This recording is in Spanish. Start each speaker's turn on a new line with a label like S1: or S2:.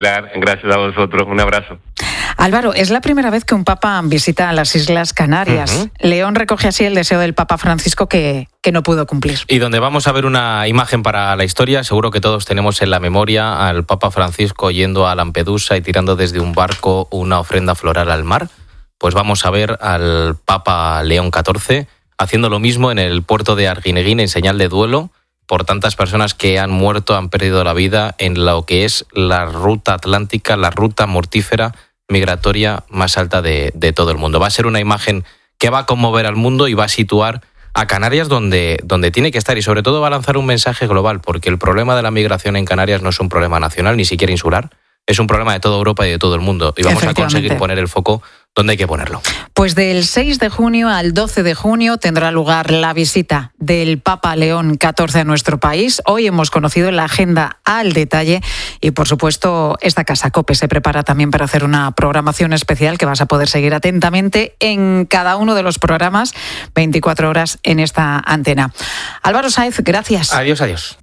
S1: Gracias a vosotros, un abrazo.
S2: Álvaro, es la primera vez que un papa visita las Islas Canarias. Uh-huh. León recoge así el deseo del Papa Francisco que no pudo cumplir.
S3: Y donde vamos a ver una imagen para la historia, seguro que todos tenemos en la memoria al Papa Francisco yendo a Lampedusa y tirando desde un barco una ofrenda floral al mar. Pues vamos a ver al Papa León XIV haciendo lo mismo en el puerto de Arguineguín en señal de duelo por tantas personas que han muerto, han perdido la vida en lo que es la ruta atlántica, la ruta mortífera migratoria más alta de todo el mundo. Va a ser una imagen que va a conmover al mundo y va a situar a Canarias donde tiene que estar, y sobre todo va a lanzar un mensaje global, porque el problema de la migración en Canarias no es un problema nacional, ni siquiera insular, es un problema de toda Europa y de todo el mundo, y vamos a conseguir poner el foco donde hay que ponerlo.
S2: Pues del 6 de junio al 12 de junio tendrá lugar la visita del Papa León XIV a nuestro país. Hoy hemos conocido la agenda al detalle y, por supuesto, esta casa COPE se prepara también para hacer una programación especial que vas a poder seguir atentamente en cada uno de los programas 24 horas en esta antena. Álvaro Sáez, gracias.
S3: Adiós.